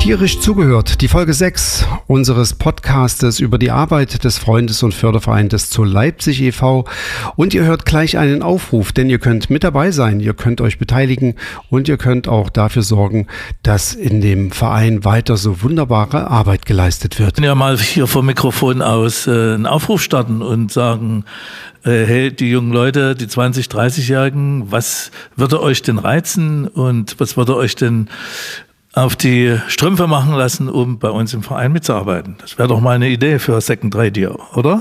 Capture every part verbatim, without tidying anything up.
Tierisch zugehört, die Folge sechs unseres Podcastes über die Arbeit des Freundes- und Fördervereins zu Leipzig e V. Und ihr hört gleich einen Aufruf, denn ihr könnt mit dabei sein, ihr könnt euch beteiligen und ihr könnt auch dafür sorgen, dass in dem Verein weiter so wunderbare Arbeit geleistet wird. Wir können ja mal hier vom Mikrofon aus äh, einen Aufruf starten und sagen, äh, hey, die jungen Leute, die zwanzig-, dreißig-Jährigen, was würde euch denn reizen und was würde euch denn auf die Strümpfe machen lassen, um bei uns im Verein mitzuarbeiten? Das wäre doch mal eine Idee für Second Radio, oder?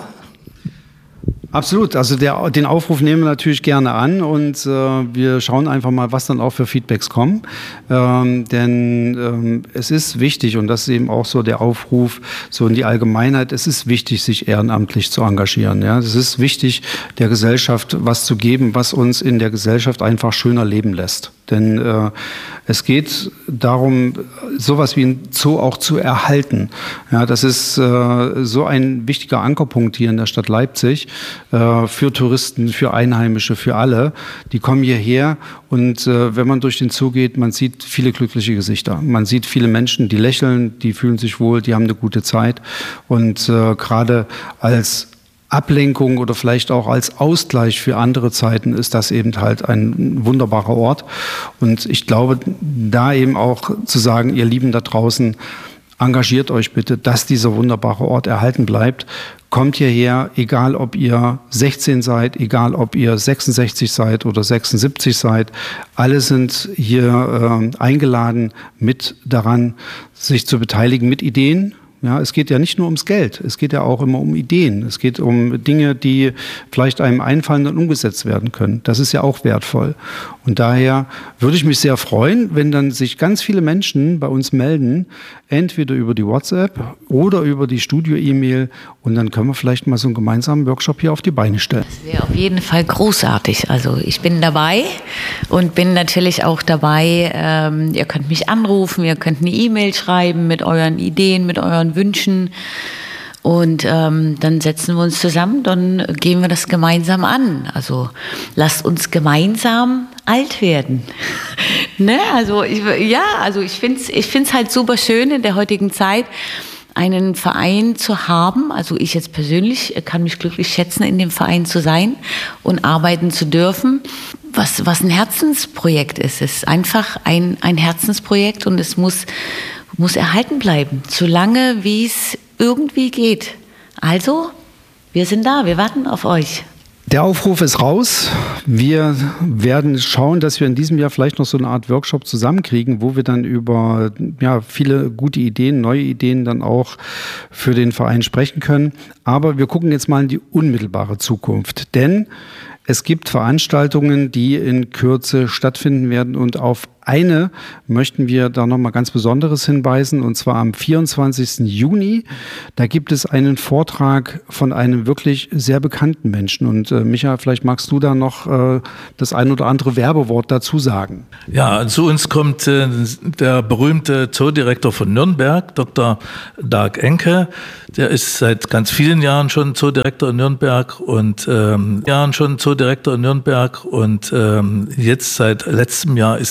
Absolut, also der, den Aufruf nehmen wir natürlich gerne an und äh, wir schauen einfach mal, was dann auch für Feedbacks kommen, ähm, denn ähm, es ist wichtig und das ist eben auch so der Aufruf so in die Allgemeinheit, es ist wichtig, sich ehrenamtlich zu engagieren. Ja? Es ist wichtig, der Gesellschaft was zu geben, was uns in der Gesellschaft einfach schöner leben lässt. Denn äh, es geht darum, sowas wie ein Zoo auch zu erhalten. Ja, das ist äh, so ein wichtiger Ankerpunkt hier in der Stadt Leipzig äh, für Touristen, für Einheimische, für alle. Die kommen hierher und äh, wenn man durch den Zoo geht, man sieht viele glückliche Gesichter. Man sieht viele Menschen, die lächeln, die fühlen sich wohl, die haben eine gute Zeit. Und äh, gerade als Ablenkung oder vielleicht auch als Ausgleich für andere Zeiten ist das eben halt ein wunderbarer Ort. Und ich glaube, da eben auch zu sagen, ihr Lieben da draußen, engagiert euch bitte, dass dieser wunderbare Ort erhalten bleibt. Kommt hierher, egal ob ihr sechzehn seid, egal ob ihr sechsundsechzig seid oder sechsundsiebzig seid. Alle sind hier äh, eingeladen, mit daran sich zu beteiligen mit Ideen. Ja, es geht ja nicht nur ums Geld, es geht ja auch immer um Ideen. Es geht um Dinge, die vielleicht einem einfallen und umgesetzt werden können. Das ist ja auch wertvoll. Und daher würde ich mich sehr freuen, wenn dann sich ganz viele Menschen bei uns melden, entweder über die WhatsApp oder über die Studio-E-Mail. Und dann können wir vielleicht mal so einen gemeinsamen Workshop hier auf die Beine stellen. Das wäre auf jeden Fall großartig. Also ich bin dabei und bin natürlich auch dabei. Ähm, ihr könnt mich anrufen, ihr könnt eine E-Mail schreiben mit euren Ideen, mit euren Wünschen. Und ähm, dann setzen wir uns zusammen, dann gehen wir das gemeinsam an. Also lasst uns gemeinsam alt werden. Ne? Also ich, ja, also ich finde es ich find's halt super schön in der heutigen Zeit, einen Verein zu haben. Also ich jetzt persönlich kann mich glücklich schätzen, in dem Verein zu sein und arbeiten zu dürfen. Was, was ein Herzensprojekt ist. Es ist einfach ein, ein Herzensprojekt und es muss, muss erhalten bleiben, solange wie es irgendwie geht. Also, wir sind da, wir warten auf euch. Der Aufruf ist raus. Wir werden schauen, dass wir in diesem Jahr vielleicht noch so eine Art Workshop zusammenkriegen, wo wir dann über ja, viele gute Ideen, neue Ideen dann auch für den Verein sprechen können. Aber wir gucken jetzt mal in die unmittelbare Zukunft. Denn es gibt Veranstaltungen, die in Kürze stattfinden werden und auf eine möchten wir da nochmal ganz Besonderes hinweisen und zwar am vierundzwanzigsten Juni. Da gibt es einen Vortrag von einem wirklich sehr bekannten Menschen und äh, Micha, vielleicht magst du da noch äh, das ein oder andere Werbewort dazu sagen. Ja, zu uns kommt äh, der berühmte Zoodirektor von Nürnberg, Doktor Dag Enke. Der ist seit ganz vielen Jahren schon Zoodirektor in Nürnberg und ähm, Jahren schon Zoodirektor in Nürnberg und ähm, jetzt seit letztem Jahr ist